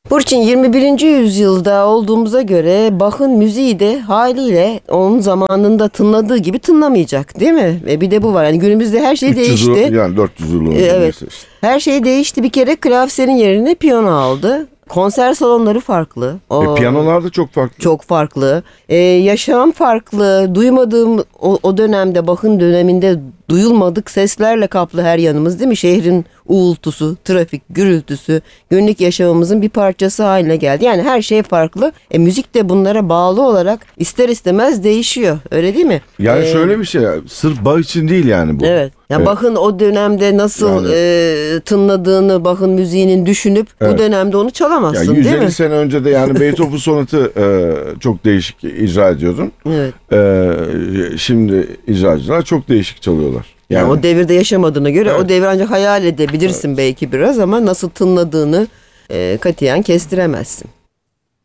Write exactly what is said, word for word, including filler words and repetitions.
Burçin, yirmi birinci yüzyılda olduğumuza göre Bach'ın müziği de haliyle onun zamanında tınladığı gibi tınlamayacak, değil mi? E bir de bu var. Yani günümüzde her şey üç yüz değişti. yıl, yani dört yüz yıl önce. E, evet. Işte. Her şey değişti. Bir kere klavesenin yerine piyano aldı. Konser salonları farklı. O, E, piyanolar da çok farklı. Çok farklı. Ee, yaşam farklı. Duymadığım o, o dönemde, Bach'ın döneminde duyulmadık seslerle kaplı her yanımız, değil mi? Şehrin uğultusu, trafik, gürültüsü günlük yaşamımızın bir parçası haline geldi. Yani her şey farklı. E, müzik de bunlara bağlı olarak ister istemez değişiyor. Öyle değil mi? Yani Ee, şöyle bir şey, sırf Bach için değil yani bu. Evet. Yani Evet. Bach'ın o dönemde nasıl Yani- e, tınladığını, Bach'ın müziğinin düşünüp bu Evet. dönemde onu çalamazsın, Yani değil mi? yüz elli sene önce de yani Beethoven sonatı e, çok değişik icra ediyordun. Evet. E, şimdi icracılar çok değişik çalıyorlar. Yani, Yani o devirde yaşamadığına göre Evet. o devir ancak hayal edebilirsin belki biraz, ama nasıl tınladığını e, katiyen kestiremezsin.